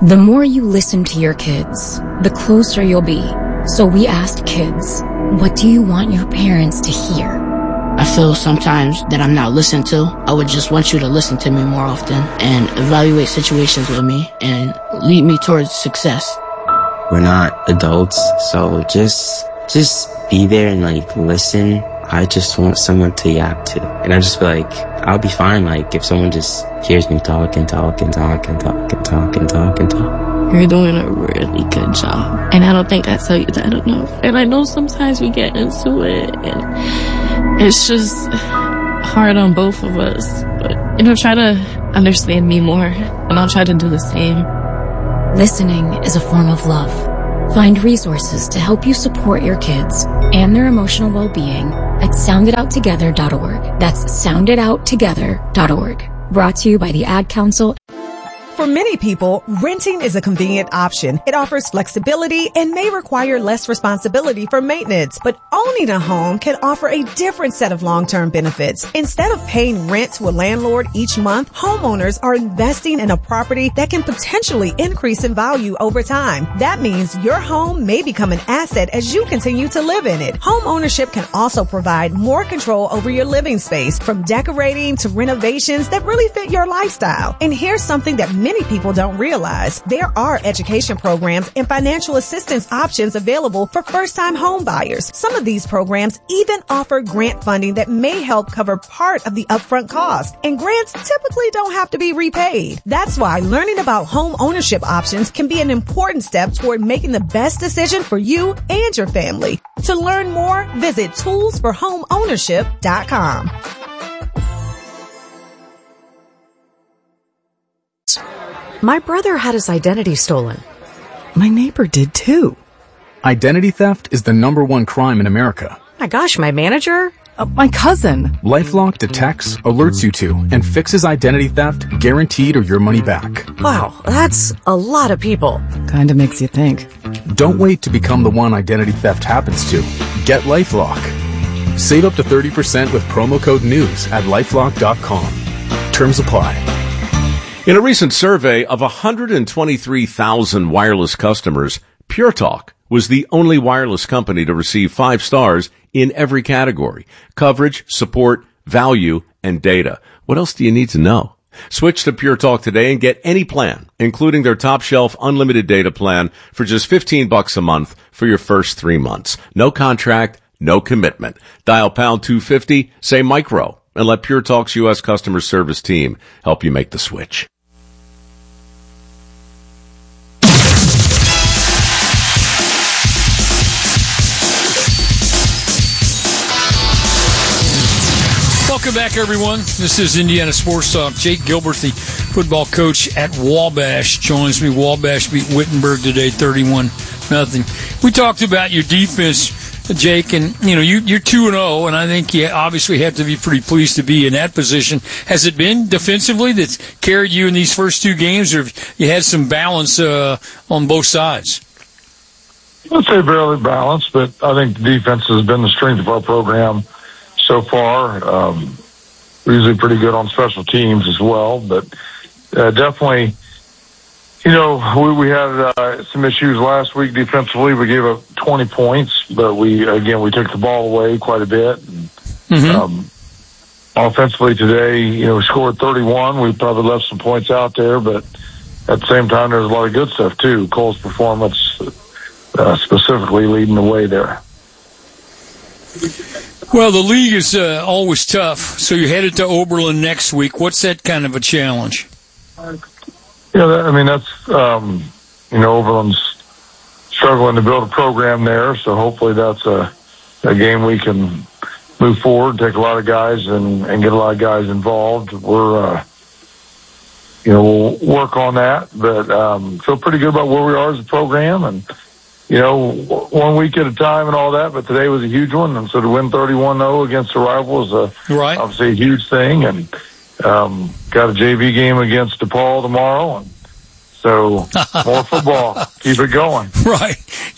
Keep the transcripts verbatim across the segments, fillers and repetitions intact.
The more you listen to your kids, the closer you'll be. So we asked kids, what do you want your parents to hear? I feel sometimes that I'm not listened to. I would just want you to listen to me more often and evaluate situations with me and lead me towards success. We're not adults, so just just be there and like listen. I just want someone to yap to. And I just feel like I'll be fine like if someone just hears me talk and talk and talk and talk and talk and talk and talk. You're doing a really good job. And I don't think I tell you that enough. And I know sometimes we get into it and it's just hard on both of us. But, you know, try to understand me more and I'll try to do the same. Listening is a form of love. Find resources to help you support your kids and their emotional well-being at sound it out together dot org. That's sound it out together dot org. Brought to you by the Ad Council. For many people, renting is a convenient option. It offers flexibility and may require less responsibility for maintenance. But owning a home can offer a different set of long-term benefits. Instead of paying rent to a landlord each month, homeowners are investing in a property that can potentially increase in value over time. That means your home may become an asset as you continue to live in it. Home ownership can also provide more control over your living space, from decorating to renovations that really fit your lifestyle. And here's something that many people don't realize. There are education programs and financial assistance options available for first-time home buyers. Some of these programs even offer grant funding that may help cover part of the upfront cost. And grants typically don't have to be repaid. That's why learning about home ownership options can be an important step toward making the best decision for you and your family. To learn more, visit tools for home ownership dot com. My brother had his identity stolen. My neighbor did too. Identity theft is the number one crime in America. My gosh, my manager? Uh, my cousin. LifeLock detects, alerts you to, and fixes identity theft, guaranteed or your money back. Wow, that's a lot of people. Kinda makes you think. Don't wait to become the one identity theft happens to. Get LifeLock. Save up to thirty percent with promo code NEWS at lifelock dot com. Terms apply. In a recent survey of one hundred twenty-three thousand wireless customers, Pure Talk was the only wireless company to receive five stars in every category: coverage, support, value, and data. What else do you need to know? Switch to Pure Talk today and get any plan, including their top shelf unlimited data plan, for just fifteen bucks a month for your first three months. No contract, no commitment. Dial pound two fifty, say micro, and let Pure Talk's U S customer service team help you make the switch. Welcome back, everyone. This is Indiana Sports Talk. Jake Gilbert, the football coach at Wabash, joins me. Wabash beat Wittenberg today, thirty-one nothing. We talked about your defense, Jake, and you know you, you're two and zero, and I think you obviously have to be pretty pleased to be in that position. Has it been defensively that's carried you in these first two games, or have you had some balance uh, on both sides? I'd say barely balanced, but I think the defense has been the strength of our program so far. Um, we're usually pretty good on special teams as well, but uh, definitely, you know, we, we had uh, some issues last week defensively. We gave up twenty points, but we, again, we took the ball away quite a bit. And, mm-hmm. um, offensively today, you know, we scored thirty-one. We probably left some points out there, but at the same time, there's a lot of good stuff too. Cole's performance uh, specifically leading the way there. Well, the league is uh, always tough, so you're headed to Oberlin next week. What's that kind of a challenge? Yeah, I mean, that's, um, you know, Oberlin's struggling to build a program there, so hopefully that's a, a game we can move forward, take a lot of guys and, and get a lot of guys involved. We're, uh, you know, we'll work on that, but um, feel pretty good about where we are as a program, and you know, one week at a time and all that, but today was a huge one. And so to win thirty-one oh against a rival is a, right. obviously a huge thing. And um, got a J V game against DePaul tomorrow. And so more football. Keep it going. Right.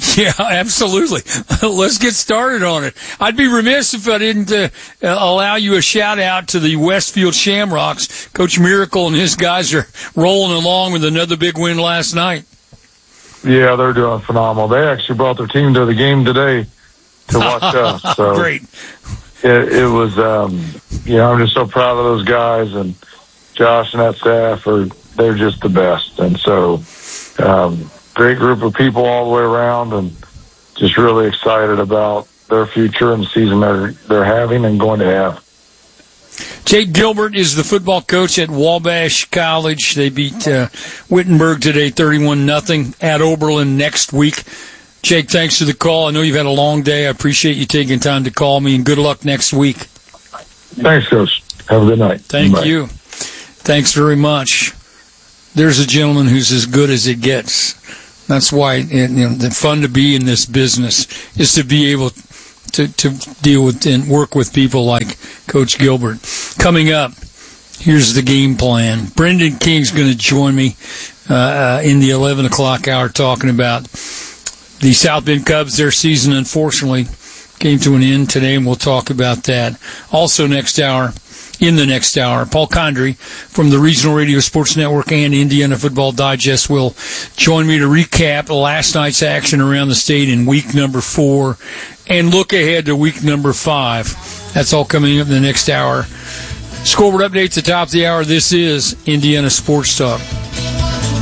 Yeah, absolutely. Let's get started on it. I'd be remiss if I didn't uh, allow you a shout out to the Westfield Shamrocks. Coach Miracle and his guys are rolling along with another big win last night. Yeah, they're doing phenomenal. They actually brought their team to the game today to watch us. So great. It, it was, um, you know, I'm just so proud of those guys, and Josh and that staff are, they're just the best. And so, um, great group of people all the way around, and just really excited about their future and the season they're, they're having and going to have. Jake Gilbert is the football coach at Wabash College. They beat uh, Wittenberg today thirty-one nothing at Oberlin next week. Jake, thanks for the call. I know you've had a long day. I appreciate you taking time to call me, and good luck next week. Thanks, Coach. Have a good night. Thank Bye. you. Thanks very much. There's a gentleman who's as good as it gets. That's why it, you know, the fun to be in this business is to be able to, to deal with and work with people like Coach Gilbert. Coming up, here's the game plan. Brendan King's going to join me uh, in the eleven o'clock hour talking about the South Bend Cubs. Their season, unfortunately, came to an end today, and we'll talk about that. Also next hour, in the next hour, Paul Condry from the Regional Radio Sports Network and Indiana Football Digest will join me to recap last night's action around the state in week number four and look ahead to week number five. That's all coming up in the next hour. Scoreboard updates at the top of the hour. This is Indiana Sports Talk.